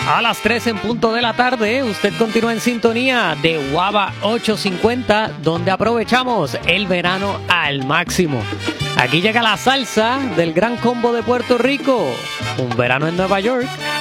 A las 3 en punto de la tarde, usted continúa en sintonía de Guava 850, donde aprovechamos el verano al máximo. Aquí llega la salsa del Gran Combo de Puerto Rico, un verano en Nueva York.